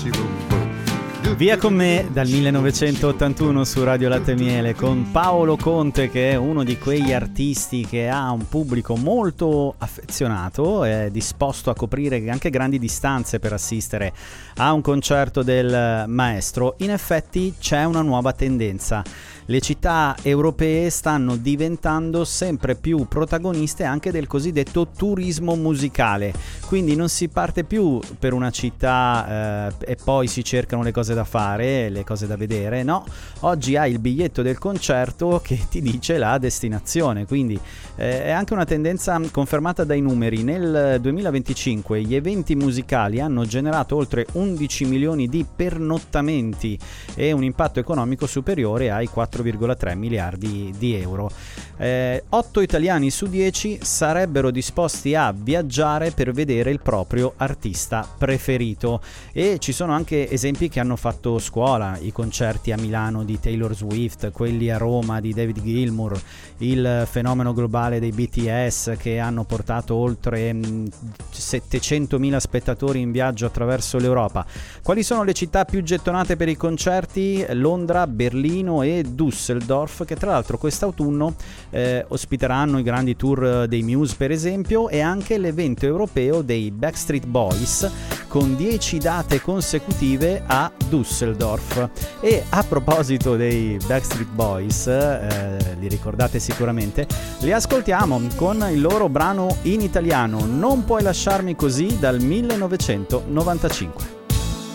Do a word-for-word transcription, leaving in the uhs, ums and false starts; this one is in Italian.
Via con me dal millenovecentottantuno su Radio Latte e Miele con Paolo Conte, che è uno di quegli artisti che ha un pubblico molto affezionato, è disposto a coprire anche grandi distanze per assistere a un concerto del maestro. In effetti c'è una nuova tendenza. Le città europee stanno diventando sempre più protagoniste anche del cosiddetto turismo musicale, quindi non si parte più per una città eh, e poi si cercano le cose da fare, le cose da vedere, no, oggi hai il biglietto del concerto che ti dice la destinazione, quindi eh, è anche una tendenza confermata dai numeri. Nel duemilaventicinque gli eventi musicali hanno generato oltre undici milioni di pernottamenti e un impatto economico superiore ai quattro virgola tre miliardi di euro. Eh, otto italiani su dieci sarebbero disposti a viaggiare per vedere il proprio artista preferito, e ci sono anche esempi che hanno fatto scuola: i concerti a Milano di Taylor Swift, quelli a Roma di David Gilmour, il fenomeno globale dei B T S che hanno portato oltre mh, settecentomila spettatori in viaggio attraverso l'Europa. Quali sono le città più gettonate per i concerti? Londra, Berlino e Düsseldorf, che tra l'altro quest'autunno eh, ospiteranno i grandi tour dei Muse per esempio, e anche l'evento europeo dei Backstreet Boys con dieci date consecutive a Düsseldorf. E a proposito dei Backstreet Boys, eh, li ricordate sicuramente, li ascoltiamo con il loro brano in italiano Non puoi lasciarmi così dal millenovecentonovantacinque.